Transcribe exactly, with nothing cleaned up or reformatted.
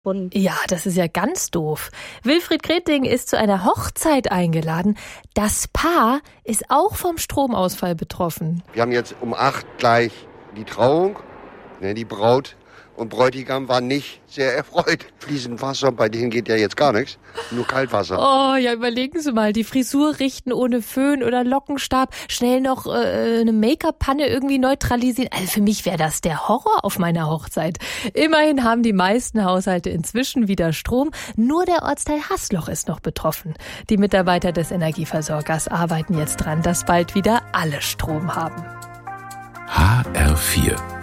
Ja, das ist ja ganz doof. Wilfried Kreting ist zu einer Hochzeit eingeladen. Das Paar ist auch vom Stromausfall betroffen. Wir haben jetzt um acht gleich die Trauung. Ne, die Braut und Bräutigam waren nicht sehr erfreut. Fließend Wasser, bei denen geht ja jetzt gar nichts. Nur Kaltwasser. Oh, ja, überlegen Sie mal, die Frisur richten ohne Föhn oder Lockenstab, schnell noch äh, eine Make-up-Panne irgendwie neutralisieren. Also für mich wäre das der Horror auf meiner Hochzeit. Immerhin haben die meisten Haushalte inzwischen wieder Strom. Nur der Ortsteil Haßloch ist noch betroffen. Die Mitarbeiter des Energieversorgers arbeiten jetzt dran, dass bald wieder alle Strom haben. H R vier